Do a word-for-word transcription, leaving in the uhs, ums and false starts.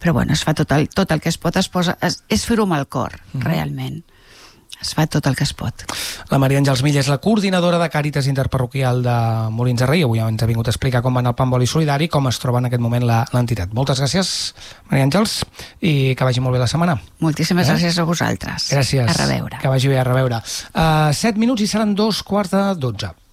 però bueno, es fa tot el, tot el que es pot, es posa, es, és fer-ho amb el cor, Mm. realment. Es fa tot el que es pot. La Maria Àngels Milla és la coordinadora de Càritas Interparroquial de Molins de Rei. Avui ens ha vingut a explicar com va anar el pa amb oli solidari i com es troba en aquest moment la- l'entitat. Moltes gràcies, Maria Àngels, i que vagi molt bé la setmana. Moltíssimes Eh? gràcies a vosaltres. Gràcies. A reveure. Que vagi bé, a reveure. Uh, set minuts i seran dos quarts de dotze.